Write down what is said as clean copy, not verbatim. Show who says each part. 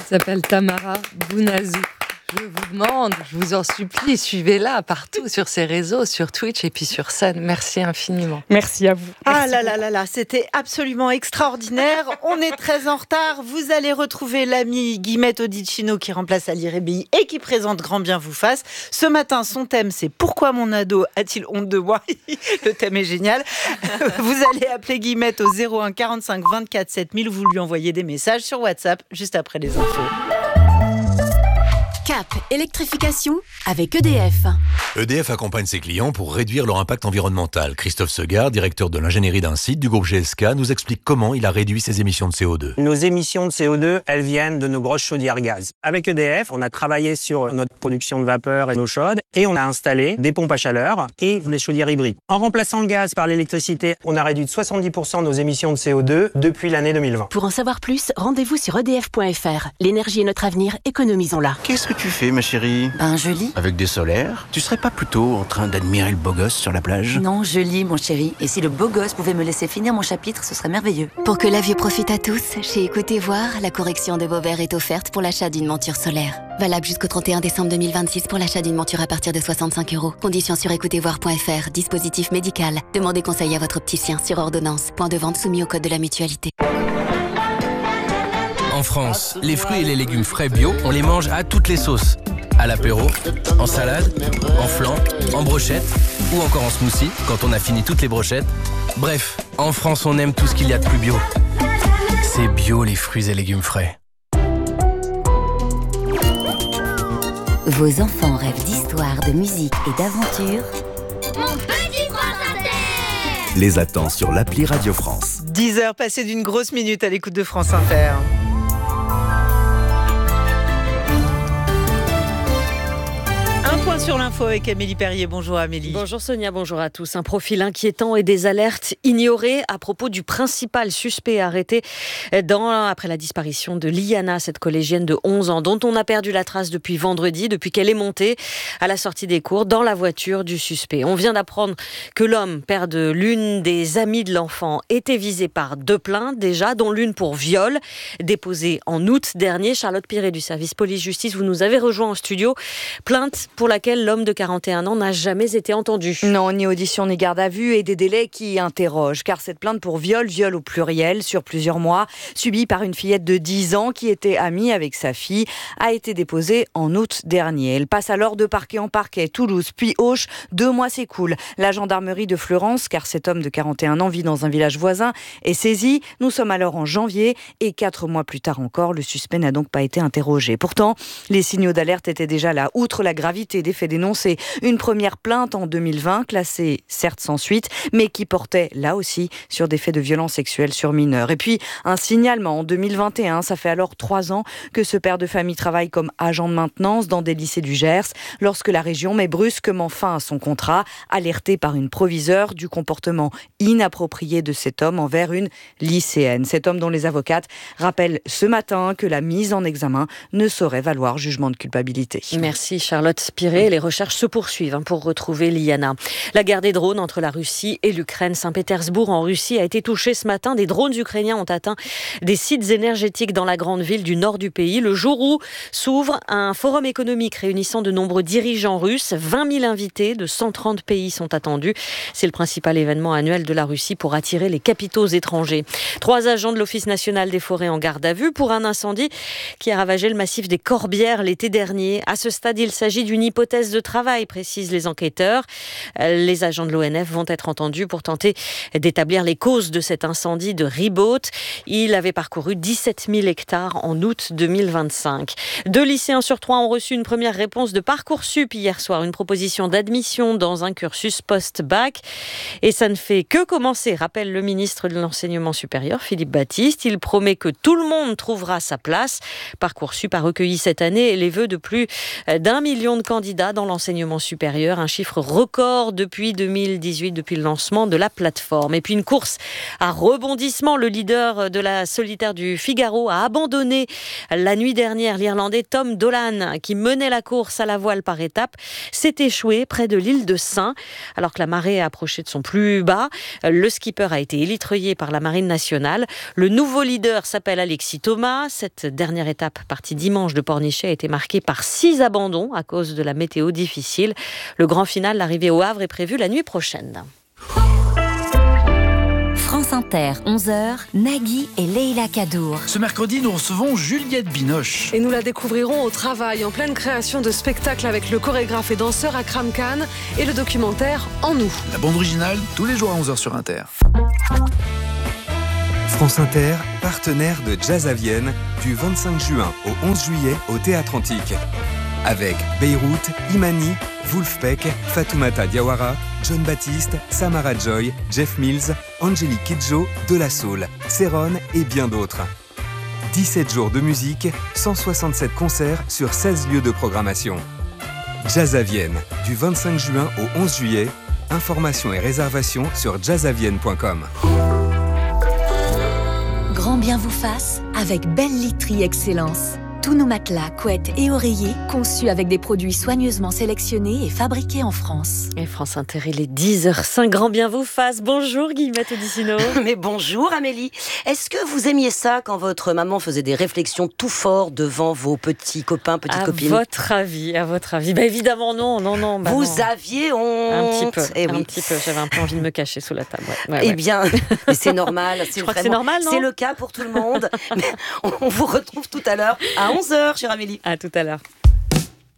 Speaker 1: s'appelle Tamara Bounazou. Je vous demande, je vous en supplie, suivez-la partout sur ses réseaux, sur Twitch et puis sur scène. Merci infiniment.
Speaker 2: Merci à vous.
Speaker 3: Ah là là là là, c'était absolument extraordinaire. On est très en retard. Vous allez retrouver l'ami Guillemette Odicino qui remplace Ali Rebi et qui présente Grand Bien vous fasse. Ce matin, son thème, c'est « Pourquoi mon ado a-t-il honte de moi ?» Le thème est génial. Vous allez appeler Guillemette au 01 45 24 7000 ou vous lui envoyez des messages sur WhatsApp juste après les infos.
Speaker 4: Cap électrification avec EDF.
Speaker 5: EDF accompagne ses clients pour réduire leur impact environnemental. Christophe Segard, directeur de l'ingénierie d'un site du groupe GSK, nous explique comment il a réduit ses émissions de CO2.
Speaker 6: Nos émissions de CO2, elles viennent de nos grosses chaudières gaz. Avec EDF, on a travaillé sur notre production de vapeur et d'eau chaude et on a installé des pompes à chaleur et des chaudières hybrides. En remplaçant le gaz par l'électricité, on a réduit de 70% nos émissions de CO2 depuis l'année 2020.
Speaker 4: Pour en savoir plus, rendez-vous sur edf.fr. L'énergie est notre avenir, économisons-la.
Speaker 7: Qu'est-ce que tu fais, ma chérie?
Speaker 8: Je lis.
Speaker 7: Avec des solaires? Tu serais pas plutôt en train d'admirer le beau gosse sur la plage?
Speaker 8: Non, je lis, mon chéri. Et si le beau gosse pouvait me laisser finir mon chapitre, ce serait merveilleux.
Speaker 4: Pour que la vue profite à tous, chez Écoutez Voir, la correction de vos verres est offerte pour l'achat d'une monture solaire. Valable jusqu'au 31 décembre 2026 pour l'achat d'une monture à partir de 65 €. Conditions sur écoutezvoir.fr. Dispositif médical. Demandez conseil à votre opticien sur ordonnance. Point de vente soumis au code de la mutualité.
Speaker 9: En France, les fruits et les légumes frais bio, on les mange à toutes les sauces. À l'apéro, en salade, en flan, en brochette ou encore en smoothie quand on a fini toutes les brochettes. Bref, en France, on aime tout ce qu'il y a de plus bio. C'est bio les fruits et légumes frais.
Speaker 4: Vos enfants rêvent d'histoire, de musique et d'aventure.
Speaker 10: Mon petit prince à terre.
Speaker 11: Les attend sur l'appli Radio France.
Speaker 3: 10h passées d'une grosse minute à l'écoute de France Inter. Un point sur l'info avec Amélie Perrier. Bonjour Amélie.
Speaker 2: Bonjour Sonia, bonjour à tous. Un profil inquiétant et des alertes ignorées à propos du principal suspect arrêté après la disparition de Liana, cette collégienne de 11 ans dont on a perdu la trace depuis vendredi, depuis qu'elle est montée à la sortie des cours dans la voiture du suspect. On vient d'apprendre que l'homme, père de l'une des amies de l'enfant, était visé par 2 plaintes déjà, dont l'une pour viol, déposée en août dernier. Charlotte Piret du service police-justice, vous nous avez rejoint en studio. Plainte pour laquelle l'homme de 41 ans n'a jamais été entendu.
Speaker 12: Non, ni audition ni garde à vue et des délais qui interrogent. Car cette plainte pour viol au pluriel sur plusieurs mois, subie par une fillette de 10 ans qui était amie avec sa fille, a été déposée en août dernier. Elle passe alors de parquet en parquet, Toulouse, puis Auch. 2 mois s'écoulent. La gendarmerie de Fleurance, car cet homme de 41 ans vit dans un village voisin, est saisi. Nous sommes alors en janvier et 4 mois plus tard encore, le suspect n'a donc pas été interrogé. Pourtant, les signaux d'alerte étaient déjà là. Outre la gravité des faits dénoncés, une première plainte en 2020, classée certes sans suite, mais qui portait là aussi sur des faits de violence sexuelle sur mineurs. Et puis un signalement en 2021, ça fait alors 3 ans que ce père de famille travaille comme agent de maintenance dans des lycées du Gers, lorsque la région met brusquement fin à son contrat, alerté par une proviseure du comportement inapproprié de cet homme envers une lycéenne. Cet homme dont les avocates rappellent ce matin que la mise en examen ne saurait valoir jugement de culpabilité.
Speaker 2: Merci Charlotte Piret. Les recherches se poursuivent pour retrouver Liana. La guerre des drones entre la Russie et l'Ukraine. Saint-Pétersbourg en Russie a été touchée ce matin. Des drones ukrainiens ont atteint des sites énergétiques dans la grande ville du nord du pays. Le jour où s'ouvre un forum économique réunissant de nombreux dirigeants russes. 20 000 invités de 130 pays sont attendus. C'est le principal événement annuel de la Russie pour attirer les capitaux étrangers. 3 agents de l'Office national des forêts en garde à vue pour un incendie qui a ravagé le massif des Corbières l'été dernier. À ce stade, il s'agit d'une hypothèse de travail, précisent les enquêteurs. Les agents de l'ONF vont être entendus pour tenter d'établir les causes de cet incendie de Ribaute. Il avait parcouru 17 000 hectares en août 2025. 2 lycéens sur 3 ont reçu une première réponse de Parcoursup hier soir, une proposition d'admission dans un cursus post-bac. Et ça ne fait que commencer, rappelle le ministre de l'Enseignement supérieur, Philippe Baptiste. Il promet que tout le monde trouvera sa place. Parcoursup a recueilli cette année les vœux de plus d'1 million de candidats candidats dans l'enseignement supérieur, un chiffre record depuis 2018, depuis le lancement de la plateforme. Et puis une course à rebondissement. Le leader de la solitaire du Figaro a abandonné la nuit dernière. L'Irlandais Tom Dolan, qui menait la course à la voile par étapes, s'est échoué près de l'île de Saint. Alors que la marée approchait de son plus bas, le skipper a été élitreillé par la Marine nationale. Le nouveau leader s'appelle Alexis Thomas. Cette dernière étape, partie dimanche de Pornichet, a été marquée par 6 abandons à cause de la météo difficile. Le grand final, l'arrivée au Havre, est prévu la nuit prochaine.
Speaker 13: France Inter, 11h, Nagui et Leïla Kadour.
Speaker 14: Ce mercredi, nous recevons Juliette Binoche.
Speaker 15: Et nous la découvrirons au travail, en pleine création de spectacles avec le chorégraphe et danseur Akram Khan et le documentaire En nous.
Speaker 14: La bande originale, tous les jours à 11h sur Inter.
Speaker 16: France Inter, partenaire de Jazz à Vienne, du 25 juin au 11 juillet au Théâtre Antique. Avec Beyrouth, Imani, Wolfpack, Fatoumata Diawara, John Baptiste, Samara Joy, Jeff Mills, Angélique Kidjo, De La Soul, Céron et bien d'autres. 17 jours de musique, 167 concerts sur 16 lieux de programmation. Jazz à Vienne, du 25 juin au 11 juillet. Informations et réservations sur jazzavienne.com.
Speaker 13: Grand bien vous fasse avec Belle Literie Excellence. Tous nos matelas, couettes et oreillers conçus avec des produits soigneusement sélectionnés et fabriqués en France.
Speaker 2: Et France Inter, il est 10h05. Grand bien vous fasse. Bonjour Guillemette Odissino.
Speaker 17: Mais bonjour Amélie. Est-ce que vous aimiez ça quand votre maman faisait des réflexions tout fort devant vos petits copains, petites copines?
Speaker 2: À votre avis. Bah évidemment non.
Speaker 17: Vous aviez honte.
Speaker 2: Un petit peu. J'avais un peu envie de me cacher sous la table.
Speaker 17: Ouais. Bien, mais c'est normal.
Speaker 2: Je crois que c'est normal, non?
Speaker 17: C'est le cas pour tout le monde. Mais on vous retrouve tout à l'heure à 11h, chère Amélie.
Speaker 2: À tout à l'heure.